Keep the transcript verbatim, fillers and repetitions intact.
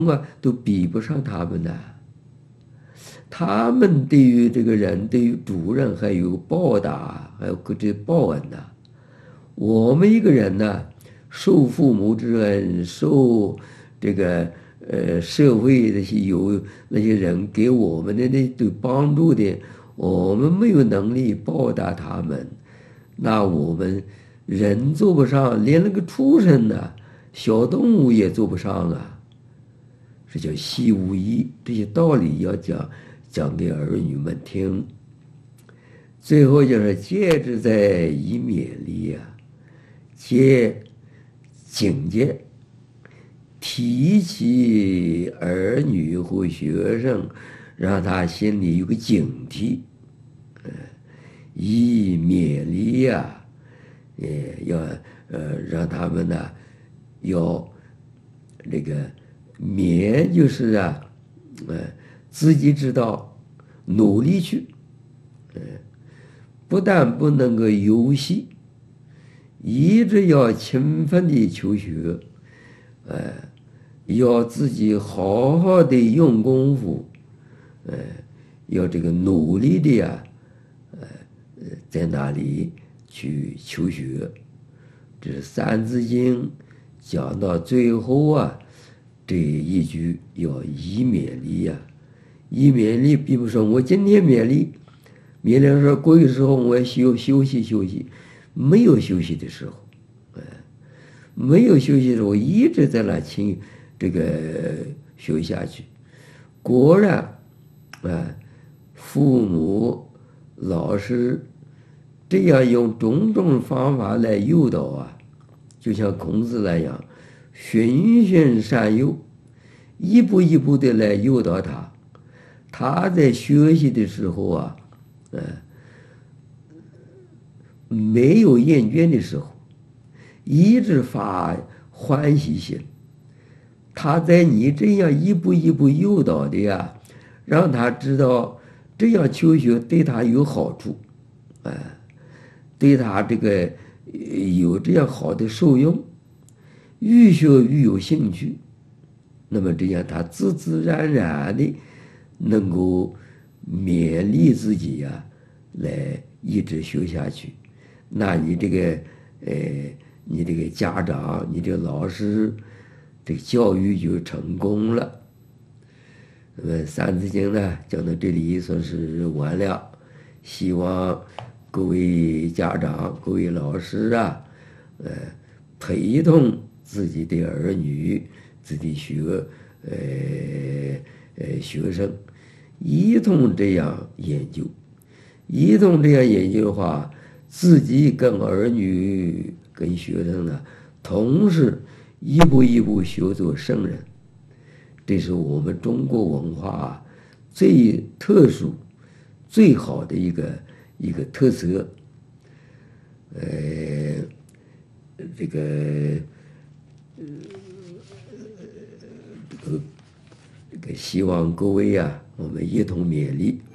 啊都比不上他们的。他们对于这个人，对于主人还有报答，还有这报恩呐。我们一个人呢，受父母之恩，受这个呃社会那些有那些人给我们的那对帮助的，我们没有能力报答他们，那我们人做不上，连那个畜生呢，小动物也做不上啊。这叫习无益，这些道理要讲讲给儿女们听。最后就是戒之在以勉励呀、啊，戒警戒，提起儿女或学生，让他心里有个警惕，呃，以勉励呀，也要呃让他们呢要这个勉就是啊，呃自己知道努力去，呃不但不能够游戏，一直要勤奋的求学，呃，要自己好好的用功夫，呃，要这个努力的呀，呃，在那里去求学。这是《三字经》讲到最后啊，这一句要以勉励呀、啊，以勉励，并不是说我今天勉励，明天说过个时候我要休休息休息，没有休息的时候，呃，没有休息的时候，一直在那勤这个学下去。果然，啊、呃，父母、老师这样用种种方法来诱导啊，就像孔子那样，循循善诱，一步一步的来诱导他。他在学习的时候啊，呃，没有厌倦的时候，一直发欢喜心。他在你这样一步一步诱导的呀，让他知道这样求学对他有好处，啊、呃，对他这个有这样好的受用，愈学愈有兴趣。那么这样他自自然然的能够勉励自己呀、啊，来一直学下去。那你这个呃，你这个家长，你这个老师，这个教育就成功了。那么《三字经》呢，讲到这里算是完了。希望各位家长、各位老师啊，呃，陪同自己的儿女、自己学呃呃学生，一同这样研究，一同这样研究的话，自己跟儿女、跟学生呢，同时一步一步学做圣人。这是我们中国文化最特殊、最好的一个一个特色。呃，这个呃这个这个希望各位啊，我们一同勉励。